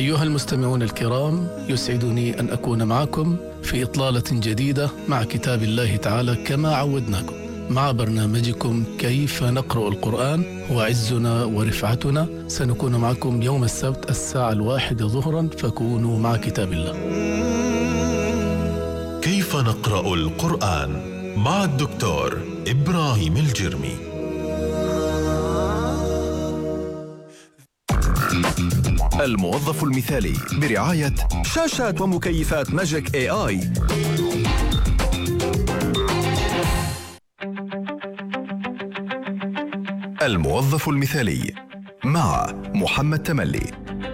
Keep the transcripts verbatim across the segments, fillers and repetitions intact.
أيها المستمعون الكرام، يسعدني أن أكون معكم في إطلالة جديدة مع كتاب الله تعالى كما عودناكم، مع برنامجكم كيف نقرأ القرآن هو عزنا ورفعتنا. سنكون معكم يوم السبت الساعة الواحدة ظهرا، فكونوا مع كتاب الله. كيف نقرأ القرآن مع الدكتور إبراهيم الجرمي. الموظف المثالي برعاية شاشات ومكيفات ماجيك اي اي. الموظف المثالي مع محمد تملي.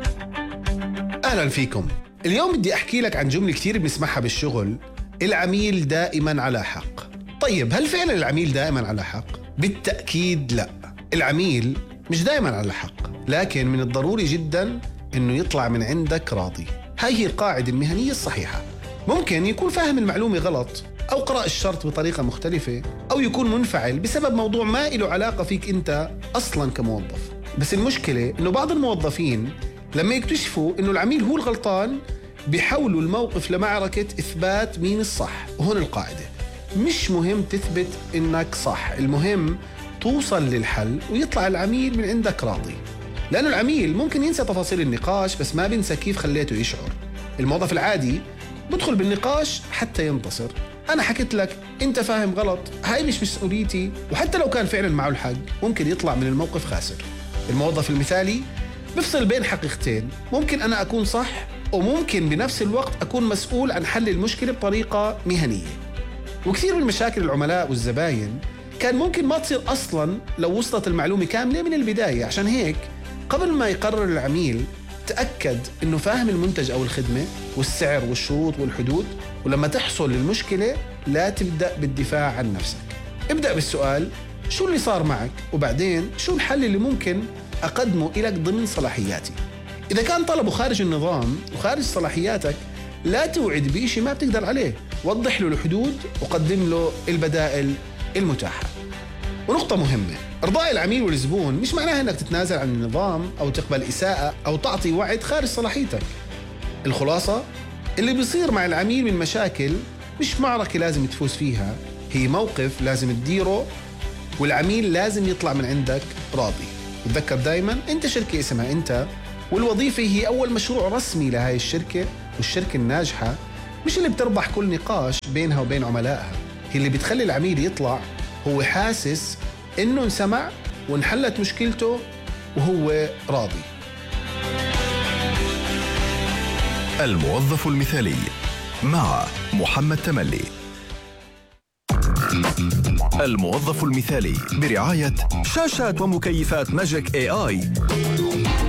أهلا فيكم. اليوم بدي أحكي لك عن جملة كتير بنسمعها بالشغل: العميل دائما على حق. طيب، هل فعلا العميل دائما على حق؟ بالتأكيد لا، العميل مش دائما على حق، لكن من الضروري جدا إنه يطلع من عندك راضي. هاي هي القاعدة المهنية الصحيحة. ممكن يكون فاهم المعلومة غلط، أو قرأ الشرط بطريقة مختلفة، أو يكون منفعل بسبب موضوع ما إله علاقة فيك أنت أصلا كموظف. بس المشكلة إنه بعض الموظفين لما يكتشفوا إنه العميل هو الغلطان بيحولوا الموقف لمعركة إثبات مين الصح. وهون القاعدة: مش مهم تثبت إنك صح، المهم توصل للحل ويطلع العميل من عندك راضي. لأنه العميل ممكن ينسى تفاصيل النقاش، بس ما بينسى كيف خليته يشعر. الموظف العادي بدخل بالنقاش حتى ينتصر. أنا حكيت لك، أنت فاهم غلط، هاي مش مسؤوليتي. وحتى لو كان فعلا معه الحق ممكن يطلع من الموقف خاسر. الموظف المثالي بفصل بين حقيقتين: ممكن أنا أكون صح، وممكن بنفس الوقت أكون مسؤول عن حل المشكلة بطريقة مهنية. وكثير من مشاكل العملاء والزباين كان ممكن ما تصير أصلاً لو وصلت المعلومة كاملة من البداية. عشان هيك قبل ما يقرر العميل تأكد إنه فاهم المنتج أو الخدمة والسعر والشروط والحدود. ولما تحصل للمشكلة لا تبدأ بالدفاع عن نفسك، ابدأ بالسؤال: شو اللي صار معك؟ وبعدين شو الحل اللي ممكن أقدمه إليك ضمن صلاحياتي؟ إذا كان طلبه خارج النظام وخارج صلاحياتك لا توعد بإشي ما بتقدر عليه، وضح له الحدود وقدم له البدائل المتاحة. ونقطة مهمة: إرضاء العميل والزبون مش معناها أنك تتنازل عن النظام أو تقبل إساءة أو تعطي وعد خارج صلاحيتك. الخلاصة: اللي بيصير مع العميل من مشاكل مش معركة لازم تفوز فيها، هي موقف لازم تديره، والعميل لازم يطلع من عندك راضي. وتذكر دايما أنت شركة اسمها أنت، والوظيفة هي أول مشروع رسمي لهاي الشركة. والشركة الناجحة مش اللي بتربح كل نقاش بينها وبين عملائها، هي اللي بتخلي العميل يطلع هو حاسس إنه انسمع وانحلت مشكلته وهو راضي. الموظف المثالي مع محمد تملي. الموظف المثالي برعاية شاشات ومكيفات ماجيك اي اي.